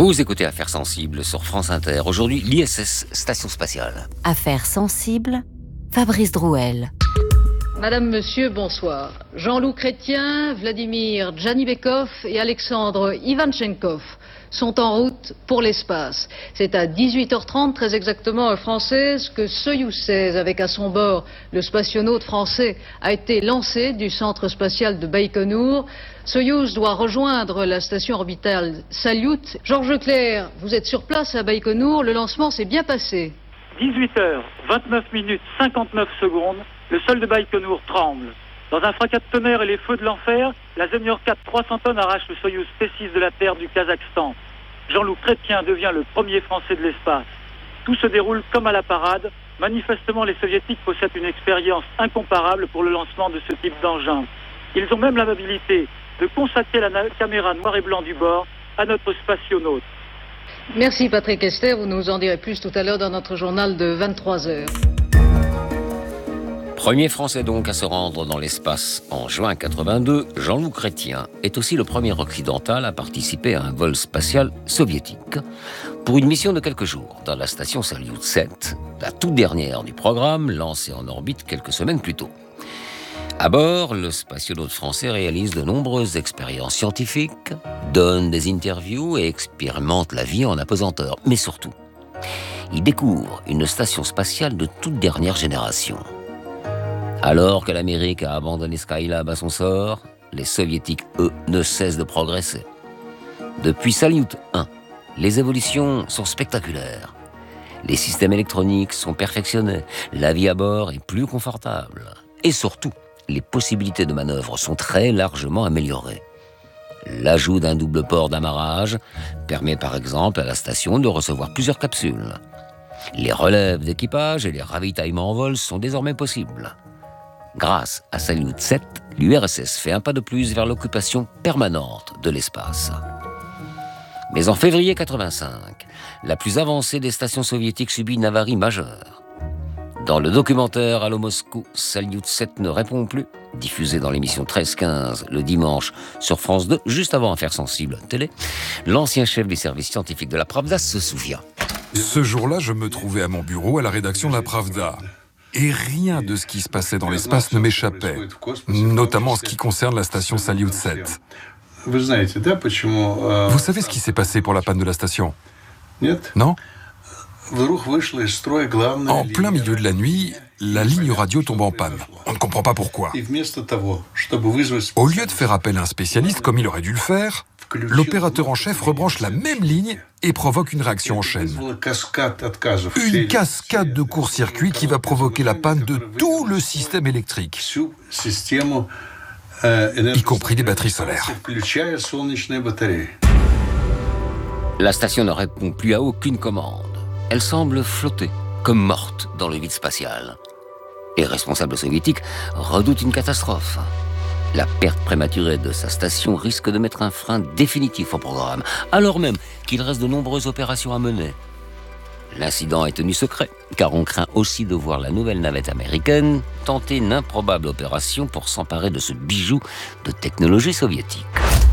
Vous écoutez Affaires sensibles sur France Inter. Aujourd'hui, l'ISS, Station spatiale. Affaires sensibles, Fabrice Drouel. Madame, Monsieur, bonsoir. Jean-Loup Chrétien, Vladimir Djanibekov et Alexandre Ivanchenkov sont en route pour l'espace. C'est à 18h30, très exactement heure française, que Soyouz 16, avec à son bord le spationaute français, a été lancé du centre spatial de Baïkonour. Soyouz doit rejoindre la station orbitale Salyut. Georges Clair, vous êtes sur place à Baïkonour, le lancement s'est bien passé. 18h, 29 minutes, 59 secondes, le sol de Baïkonour tremble. Dans un fracas de tonnerre et les feux de l'enfer, la Zemyor 4 300 tonnes arrache le Soyouz T6 de la Terre du Kazakhstan. Jean-Loup Chrétien devient le premier Français de l'espace. Tout se déroule comme à la parade. Manifestement, les Soviétiques possèdent une expérience incomparable pour le lancement de ce type d'engin. Ils ont même l'amabilité de consacrer la caméra noir et blanc du bord à notre spationaute. Merci Patrick Esther, vous nous en direz plus tout à l'heure dans notre journal de 23h. Premier Français donc à se rendre dans l'espace en juin 82, Jean-Loup Chrétien est aussi le premier occidental à participer à un vol spatial soviétique pour une mission de quelques jours dans la station Salyut 7, la toute dernière du programme, lancée en orbite quelques semaines plus tôt. À bord, le spationaute français réalise de nombreuses expériences scientifiques, donne des interviews et expérimente la vie en apesanteur. Mais surtout, il découvre une station spatiale de toute dernière génération. Alors que l'Amérique a abandonné Skylab à son sort, les Soviétiques, eux, ne cessent de progresser. Depuis Salyut 1, les évolutions sont spectaculaires. Les systèmes électroniques sont perfectionnés, la vie à bord est plus confortable. Et surtout, les possibilités de manœuvre sont très largement améliorées. L'ajout d'un double port d'amarrage permet par exemple à la station de recevoir plusieurs capsules. Les relèves d'équipage et les ravitaillements en vol sont désormais possibles. Grâce à Salyut 7, l'URSS fait un pas de plus vers l'occupation permanente de l'espace. Mais en février 85, la plus avancée des stations soviétiques subit une avarie majeure. Dans le documentaire Allô Moscou, Salyut 7 ne répond plus, diffusé dans l'émission 13-15 le dimanche sur France 2, juste avant Affaires sensibles télé, l'ancien chef des services scientifiques de la Pravda se souvient. Ce jour-là, je me trouvais à mon bureau à la rédaction de la Pravda. Et rien de ce qui se passait dans l'espace ne m'échappait, notamment en ce qui concerne la station Salyut 7. Vous savez ce qui s'est passé pour la panne de la station? Non? En plein milieu de la nuit, la ligne radio tombe en panne. On ne comprend pas pourquoi. Au lieu de faire appel à un spécialiste comme il aurait dû le faire, l'opérateur en chef rebranche la même ligne et provoque une réaction en chaîne. Une cascade de court-circuit qui va provoquer la panne de tout le système électrique, y compris des batteries solaires. La station ne répond plus à aucune commande. Elle semble flotter, comme morte dans le vide spatial. Les responsables soviétiques redoutent une catastrophe. La perte prématurée de sa station risque de mettre un frein définitif au programme, alors même qu'il reste de nombreuses opérations à mener. L'incident est tenu secret, car on craint aussi de voir la nouvelle navette américaine tenter une improbable opération pour s'emparer de ce bijou de technologie soviétique.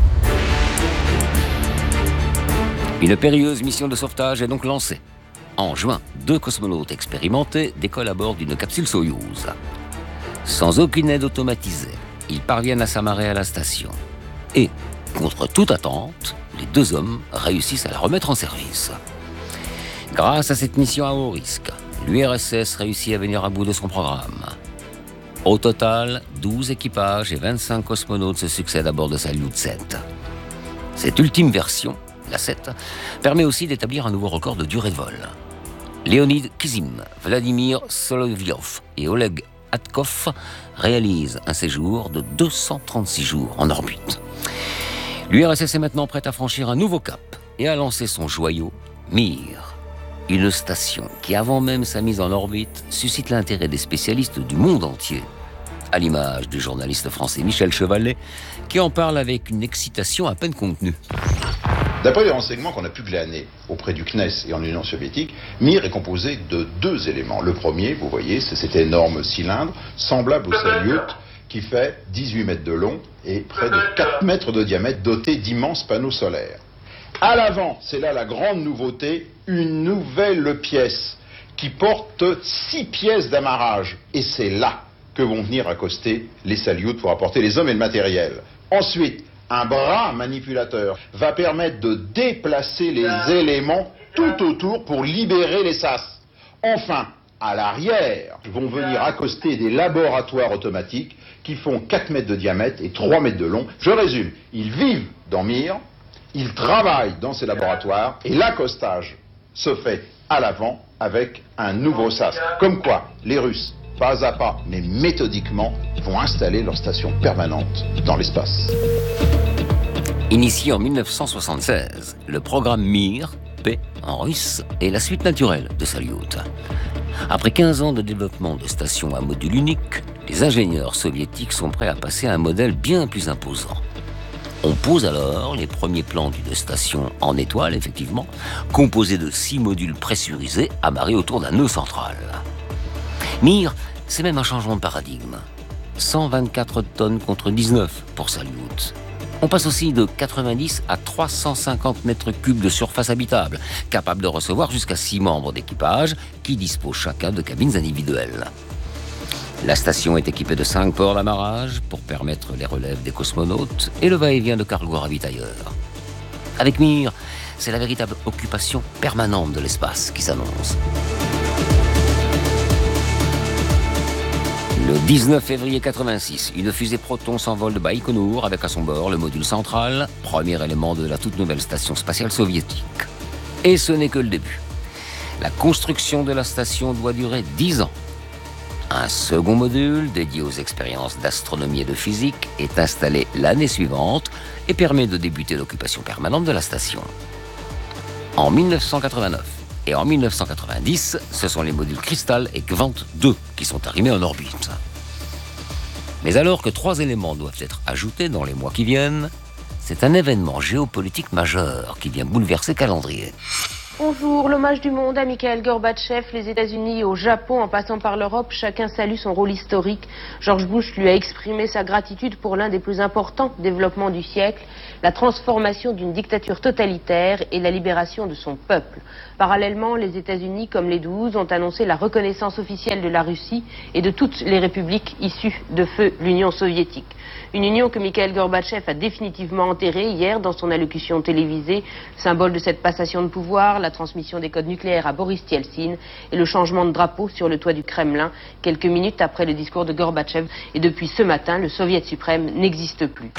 Une périlleuse mission de sauvetage est donc lancée. En juin, 2 cosmonautes expérimentés décollent à bord d'une capsule Soyouz. Sans aucune aide automatisée, ils parviennent à s'amarrer à la station. Et, contre toute attente, les 2 hommes réussissent à la remettre en service. Grâce à cette mission à haut risque, l'URSS réussit à venir à bout de son programme. Au total, 12 équipages et 25 cosmonautes se succèdent à bord de Salyut 7. Cette ultime version, la 7, permet aussi d'établir un nouveau record de durée de vol. Leonid Kizim, Vladimir Solovyov et Oleg Atkov réalisent un séjour de 236 jours en orbite. L'URSS est maintenant prête à franchir un nouveau cap et à lancer son joyau, Mir. Une station qui, avant même sa mise en orbite, suscite l'intérêt des spécialistes du monde entier. À l'image du journaliste français Michel Chevalet, qui en parle avec une excitation à peine contenue. D'après les renseignements qu'on a pu glaner auprès du CNES et en Union soviétique, Mir est composé de 2 éléments. Le premier, vous voyez, c'est cet énorme cylindre, semblable au Salyut, qui fait 18 mètres de long et près de 4 mètres de diamètre, doté d'immenses panneaux solaires. À l'avant, c'est là la grande nouveauté, une nouvelle pièce qui porte 6 pièces d'amarrage. Et c'est là que vont venir accoster les Salyut pour apporter les hommes et le matériel. Ensuite, un bras manipulateur va permettre de déplacer les éléments tout autour pour libérer les sas. Enfin, à l'arrière, vont venir accoster des laboratoires automatiques qui font 4 mètres de diamètre et 3 mètres de long. Je résume, ils vivent dans Mir, ils travaillent dans ces laboratoires et l'accostage se fait à l'avant avec un nouveau sas. Comme quoi, les Russes, pas à pas, mais méthodiquement, vont installer leur station permanente dans l'espace. Initié en 1976, le programme Mir, P en russe, est la suite naturelle de Salyut. Après 15 ans de développement de stations à module unique, les ingénieurs soviétiques sont prêts à passer à un modèle bien plus imposant. On pose alors les premiers plans d'une station en étoile, effectivement, composée de 6 modules pressurisés amarrés autour d'un nœud central. Mir, c'est même un changement de paradigme. 124 tonnes contre 19 pour Salyut. On passe aussi de 90 à 350 mètres cubes de surface habitable, capable de recevoir jusqu'à 6 membres d'équipage qui disposent chacun de cabines individuelles. La station est équipée de 5 ports d'amarrage pour permettre les relèves des cosmonautes et le va-et-vient de cargo ravitailleurs. Avec Mir, c'est la véritable occupation permanente de l'espace qui s'annonce. Le 19 février 86, une fusée Proton s'envole de Baïkonour avec à son bord le module central, premier élément de la toute nouvelle station spatiale soviétique. Et ce n'est que le début. La construction de la station doit durer 10 ans. Un second module, dédié aux expériences d'astronomie et de physique, est installé l'année suivante et permet de débuter l'occupation permanente de la station. En 1989 et en 1990, ce sont les modules Kristall et Kvant 2 qui sont arrimés en orbite. Mais alors que 3 éléments doivent être ajoutés dans les mois qui viennent, c'est un événement géopolitique majeur qui vient bouleverser le calendrier. Bonjour, l'hommage du monde à Mikhail Gorbatchev, les États-Unis au Japon en passant par l'Europe, chacun salue son rôle historique. George Bush lui a exprimé sa gratitude pour l'un des plus importants développements du siècle, la transformation d'une dictature totalitaire et la libération de son peuple. Parallèlement, les États-Unis, comme les 12, ont annoncé la reconnaissance officielle de la Russie et de toutes les républiques issues de feu l'Union soviétique. Une union que Mikhail Gorbatchev a définitivement enterrée hier dans son allocution télévisée, symbole de cette passation de pouvoir, la transmission des codes nucléaires à Boris Yeltsin et le changement de drapeau sur le toit du Kremlin, quelques minutes après le discours de Gorbatchev. Et depuis ce matin, le Soviet suprême n'existe plus.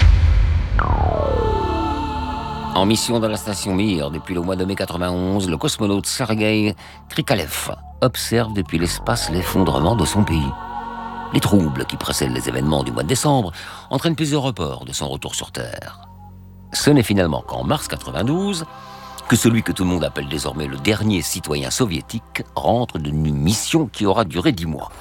En mission dans la station Mir depuis le mois de mai 91, le cosmonaute Sergei Krikalev observe depuis l'espace l'effondrement de son pays. Les troubles qui précèdent les événements du mois de décembre entraînent plusieurs reports de son retour sur Terre. Ce n'est finalement qu'en mars 92 que celui que tout le monde appelle désormais le dernier citoyen soviétique rentre d'une mission qui aura duré 10 mois.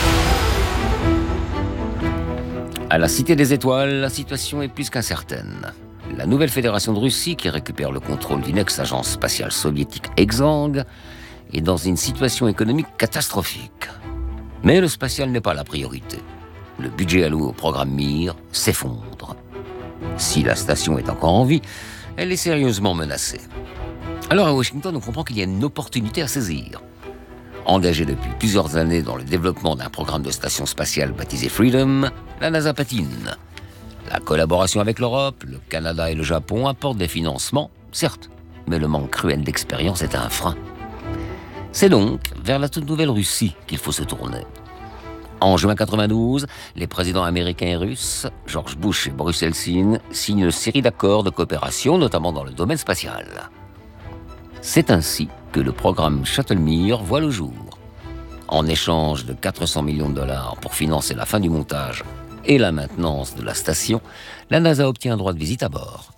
À la Cité des Étoiles, la situation est plus qu'incertaine. La nouvelle fédération de Russie, qui récupère le contrôle d'une ex-agence spatiale soviétique exsangue, est dans une situation économique catastrophique. Mais le spatial n'est pas la priorité. Le budget alloué au programme Mir s'effondre. Si la station est encore en vie, elle est sérieusement menacée. Alors à Washington, on comprend qu'il y a une opportunité à saisir. Engagée depuis plusieurs années dans le développement d'un programme de station spatiale baptisé Freedom, la NASA patine. La collaboration avec l'Europe, le Canada et le Japon apportent des financements, certes, mais le manque cruel d'expérience est un frein. C'est donc vers la toute nouvelle Russie qu'il faut se tourner. En juin 92, les présidents américains et russes, George Bush et Boris Yeltsin, signent une série d'accords de coopération, notamment dans le domaine spatial. C'est ainsi que le programme Shuttle Mir voit le jour. En échange de 400 millions de dollars pour financer la fin du montage et la maintenance de la station, la NASA obtient un droit de visite à bord.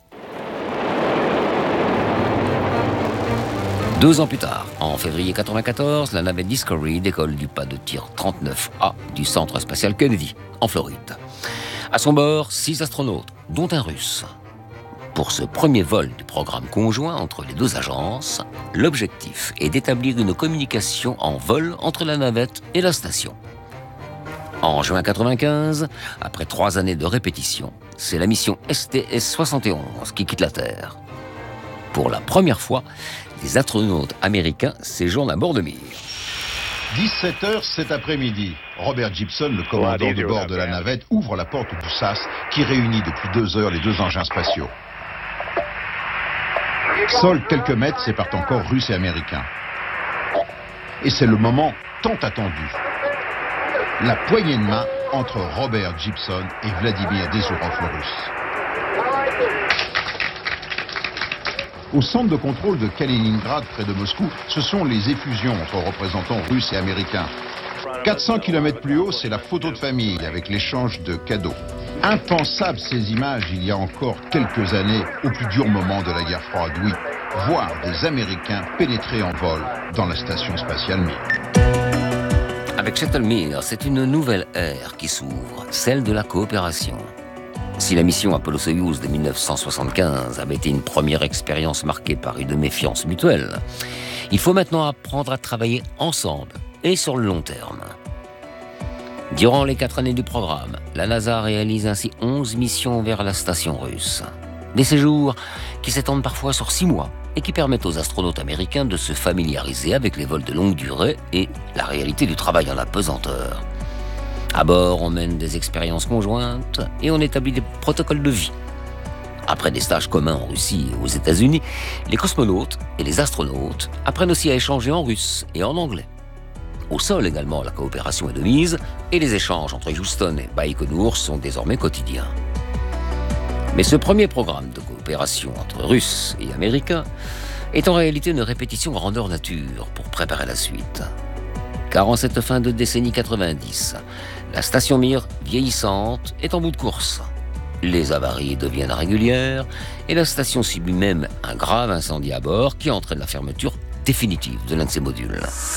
2 ans plus tard, en février 1994, la navette Discovery décolle du pas de tir 39A du Centre spatial Kennedy, en Floride. À son bord, 6 astronautes, dont un Russe. Pour ce premier vol du programme conjoint entre les 2 agences, l'objectif est d'établir une communication en vol entre la navette et la station. En juin 1995, après 3 années de répétition, c'est la mission STS-71 qui quitte la Terre. Pour la première fois, des astronautes américains séjournent à bord de Mir. 17h cet après-midi. Robert Gibson, le commandant de bord de la navette, ouvre la porte du SAS qui réunit depuis 2 heures les 2 engins spatiaux. Seuls quelques mètres séparent encore Russes et Américains. Et c'est le moment tant attendu. La poignée de main entre Robert Gibson et Vladimir Desourov, le Russe. Au centre de contrôle de Kaliningrad, près de Moscou, ce sont les effusions entre représentants russes et américains. 400 km plus haut, c'est la photo de famille avec l'échange de cadeaux. Impensable ces images il y a encore quelques années, au plus dur moment de la guerre froide, oui. Voir des Américains pénétrer en vol dans la station spatiale Mir. Avec Shuttle Mir, c'est une nouvelle ère qui s'ouvre, celle de la coopération. Si la mission Apollo-Soyouz de 1975 avait été une première expérience marquée par une méfiance mutuelle, il faut maintenant apprendre à travailler ensemble et sur le long terme. Durant les 4 années du programme, la NASA réalise ainsi 11 missions vers la station russe. Des séjours qui s'étendent parfois sur 6 mois et qui permettent aux astronautes américains de se familiariser avec les vols de longue durée et la réalité du travail en apesanteur. À bord, on mène des expériences conjointes et on établit des protocoles de vie. Après des stages communs en Russie et aux États-Unis, les cosmonautes et les astronautes apprennent aussi à échanger en russe et en anglais. Au sol également, la coopération est de mise et les échanges entre Houston et Baïkonour sont désormais quotidiens. Mais ce premier programme de coopération entre Russes et Américains est en réalité une répétition grandeur nature pour préparer la suite. Car en cette fin de décennie 90, la station Mir, vieillissante, est en bout de course. Les avaries deviennent régulières et la station subit même un grave incendie à bord qui entraîne la fermeture définitive de l'un de ses modules.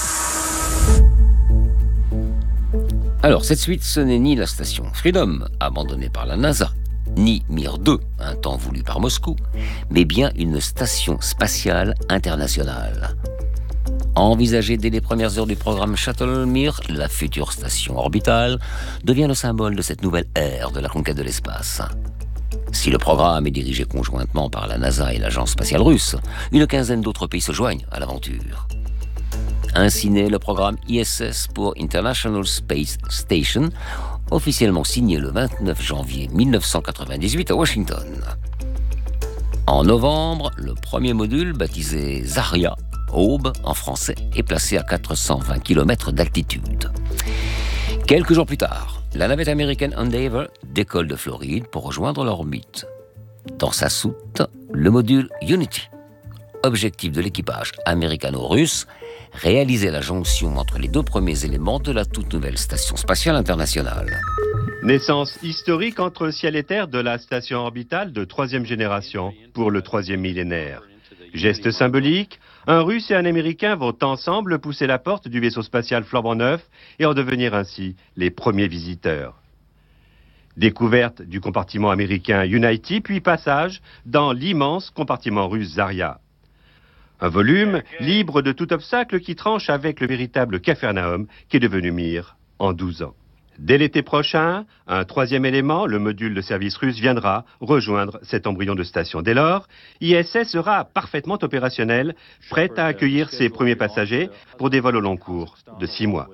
Alors, cette suite, ce n'est ni la station Freedom, abandonnée par la NASA, ni Mir 2, un temps voulu par Moscou, mais bien une station spatiale internationale. Envisagée dès les premières heures du programme Shuttle Mir, la future station orbitale devient le symbole de cette nouvelle ère de la conquête de l'espace. Si le programme est dirigé conjointement par la NASA et l'agence spatiale russe, une quinzaine d'autres pays se joignent à l'aventure. Ainsi naît le programme ISS pour International Space Station, officiellement signé le 29 janvier 1998 à Washington. En novembre, le premier module, baptisé Zarya, Aube en français, est placé à 420 km d'altitude. Quelques jours plus tard, la navette américaine Endeavour décolle de Floride pour rejoindre l'orbite. Dans sa soute, le module Unity. Objectif de l'équipage américano-russe, réaliser la jonction entre les 2 premiers éléments de la toute nouvelle station spatiale internationale. Naissance historique entre ciel et terre de la station orbitale de 3e génération pour le 3e millénaire. Geste symbolique, un Russe et un Américain vont ensemble pousser la porte du vaisseau spatial flambant neuf et en devenir ainsi les premiers visiteurs. Découverte du compartiment américain Unity, puis passage dans l'immense compartiment russe Zarya. Un volume libre de tout obstacle qui tranche avec le véritable Capharnaüm qui est devenu Mir en 12 ans. Dès l'été prochain, un 3e élément, le module de service russe, viendra rejoindre cet embryon de station. Dès lors, ISS sera parfaitement opérationnel, prête à accueillir ses premiers passagers pour des vols au long cours de 6 mois.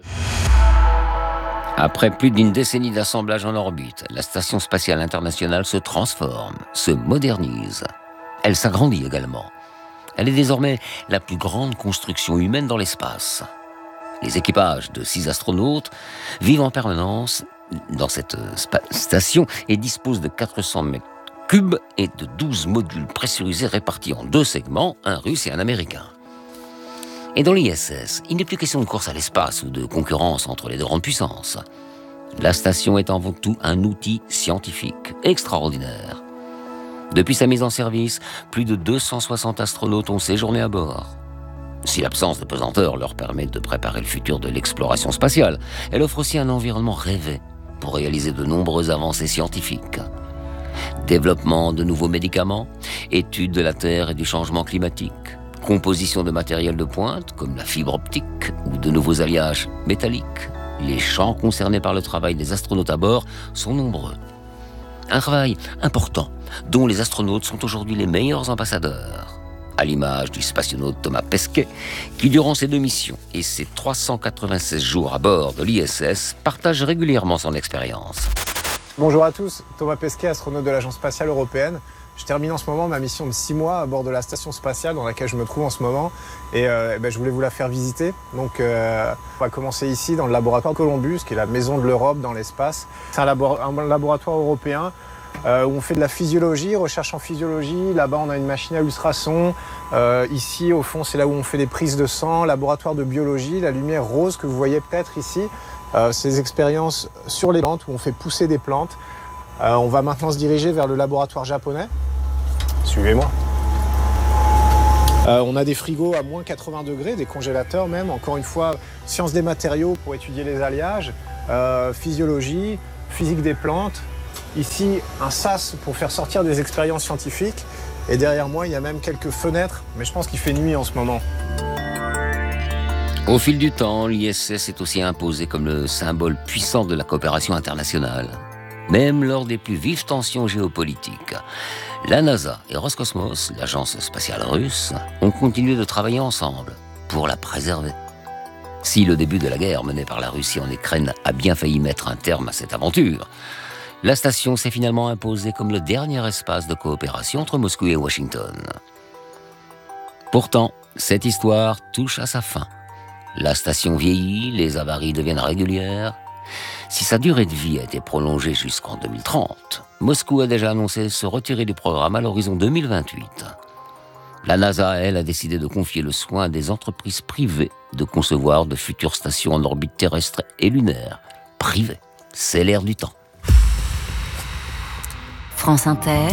Après plus d'une décennie d'assemblage en orbite, la station spatiale internationale se transforme, se modernise. Elle s'agrandit également. Elle est désormais la plus grande construction humaine dans l'espace. Les équipages de 6 astronautes vivent en permanence dans cette station et disposent de 400 mètres cubes et de 12 modules pressurisés répartis en 2 segments, un russe et un américain. Et dans l'ISS, il n'est plus question de course à l'espace ou de concurrence entre les 2 grandes puissances. La station est avant tout un outil scientifique extraordinaire. Depuis sa mise en service, plus de 260 astronautes ont séjourné à bord. Si l'absence de pesanteur leur permet de préparer le futur de l'exploration spatiale, elle offre aussi un environnement rêvé pour réaliser de nombreuses avancées scientifiques. Développement de nouveaux médicaments, études de la Terre et du changement climatique, composition de matériel de pointe comme la fibre optique ou de nouveaux alliages métalliques. Les champs concernés par le travail des astronautes à bord sont nombreux. Un travail important dont les astronautes sont aujourd'hui les meilleurs ambassadeurs. à l'image du spationaute Thomas Pesquet, qui durant ses 2 missions et ses 396 jours à bord de l'ISS partage régulièrement son expérience. Bonjour à tous, Thomas Pesquet, astronaute de l'Agence spatiale européenne. Je termine en ce moment ma mission de 6 mois à bord de la station spatiale dans laquelle je me trouve en ce moment et je voulais vous la faire visiter. Donc on va commencer ici dans le laboratoire Columbus, qui est la maison de l'Europe dans l'espace. C'est un laboratoire européen où on fait de la physiologie, recherche en physiologie. Là-bas on a une machine à ultrasons. Ici au fond c'est là où on fait des prises de sang, laboratoire de biologie, la lumière rose que vous voyez peut-être ici. Ces expériences sur les plantes où on fait pousser des plantes. On va maintenant se diriger vers le laboratoire japonais. Suivez-moi. On a des frigos à moins 80 degrés, des congélateurs même. Encore une fois, sciences des matériaux pour étudier les alliages, physiologie, physique des plantes. Ici, un sas pour faire sortir des expériences scientifiques. Et derrière moi, il y a même quelques fenêtres, mais je pense qu'il fait nuit en ce moment. Au fil du temps, l'ISS est aussi imposé comme le symbole puissant de la coopération internationale. Même lors des plus vives tensions géopolitiques, la NASA et Roscosmos, l'agence spatiale russe, ont continué de travailler ensemble pour la préserver. Si le début de la guerre menée par la Russie en Ukraine a bien failli mettre un terme à cette aventure, la station s'est finalement imposée comme le dernier espace de coopération entre Moscou et Washington. Pourtant, cette histoire touche à sa fin. La station vieillit, les avaries deviennent régulières. Si sa durée de vie a été prolongée jusqu'en 2030, Moscou a déjà annoncé se retirer du programme à l'horizon 2028. La NASA, elle, a décidé de confier le soin à des entreprises privées de concevoir de futures stations en orbite terrestre et lunaire. Privées, c'est l'ère du temps. France Inter.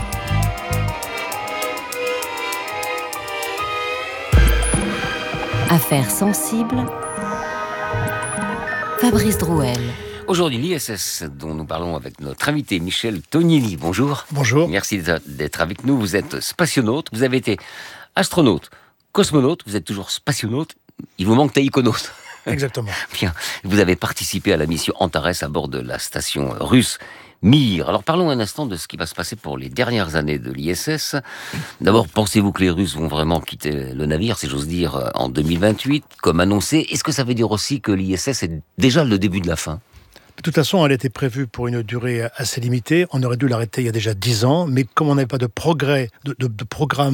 Affaires sensibles. Fabrice Drouel. Aujourd'hui, l'ISS, dont nous parlons avec notre invité Michel Tognelli. Bonjour. Bonjour. Merci d'être avec nous. Vous êtes spationaute, vous avez été astronaute, cosmonaute, vous êtes toujours spationaute. Il vous manque taïkonaute. Exactement. Bien. Vous avez participé à la mission Antares à bord de la station russe Mir. Alors parlons un instant de ce qui va se passer pour les dernières années de l'ISS. D'abord, pensez-vous que les Russes vont vraiment quitter le navire, si j'ose dire, en 2028, comme annoncé? Est-ce que ça veut dire aussi que l'ISS est déjà le début de la fin? De toute façon, elle était prévue pour une durée assez limitée. On aurait dû l'arrêter il y a déjà 10 ans, mais comme on n'avait pas de progrès, de programme